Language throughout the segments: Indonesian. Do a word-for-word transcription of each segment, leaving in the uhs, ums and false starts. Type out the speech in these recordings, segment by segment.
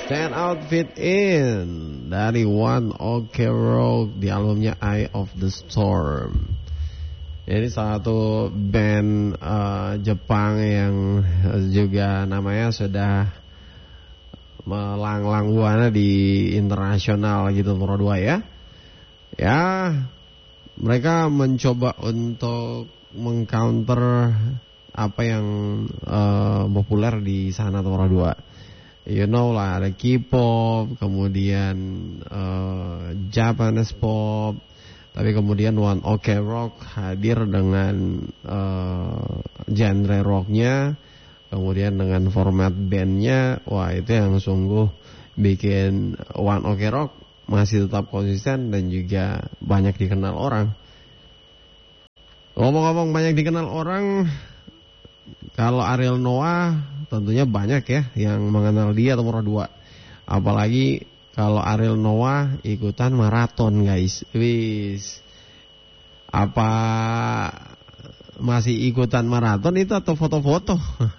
Stand Out Fit In dari One Ok Rock di albumnya Eye of the Storm. Ini salah satu band uh, Jepang yang juga namanya sudah melanglang buana di internasional gitu nomor dua ya. Ya, mereka mencoba untuk mengcounter apa yang uh, populer di sana nomor dua. You know lah, ada K-pop, kemudian uh, Japanese pop, tapi kemudian One Ok Rock hadir dengan uh, genre rocknya, kemudian dengan format bandnya, wah itu yang sungguh bikin One Ok Rock masih tetap konsisten dan juga banyak dikenal orang. Ngomong-ngomong banyak dikenal orang, kalau Ariel Noah tentunya banyak ya yang mengenal dia nomor dua. Apalagi kalau Ariel Noah ikutan maraton guys. Wis. Apa masih ikutan maraton itu atau foto-foto?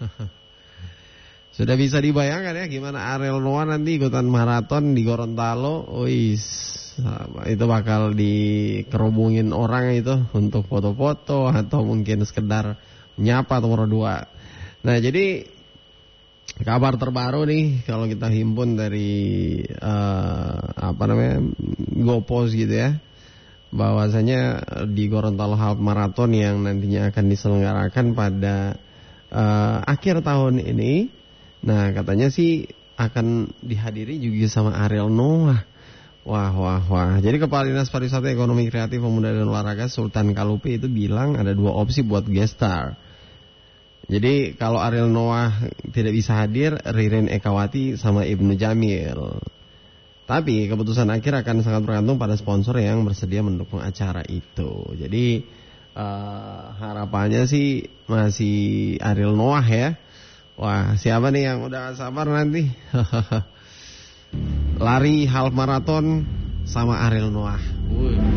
Sudah bisa dibayangkan ya gimana Ariel Noah nanti ikutan maraton di Gorontalo. Wis. Itu bakal dikerubungin orang itu untuk foto-foto atau mungkin sekedar nyapa nomor dua. Nah jadi kabar terbaru nih kalau kita himpun dari uh, apa namanya GoPost gitu ya, bahwasanya di Gorontalo Half Marathon yang nantinya akan diselenggarakan pada uh, akhir tahun ini, nah katanya sih akan dihadiri juga sama Ariel Noah. Wah wah wah. Jadi Kepala Dinas Pariwisata Ekonomi Kreatif Pemuda dan Olahraga Sultan Kalupi itu bilang ada dua opsi buat guest star. Jadi kalau Ariel Noah tidak bisa hadir, Ririn Ekawati sama Ibnu Jamil. Tapi keputusan akhir akan sangat bergantung pada sponsor yang bersedia mendukung acara itu. Jadi uh, harapannya sih masih Ariel Noah ya. Wah siapa nih yang udah sabar nanti lari half marathon sama Ariel Noah. Wuh.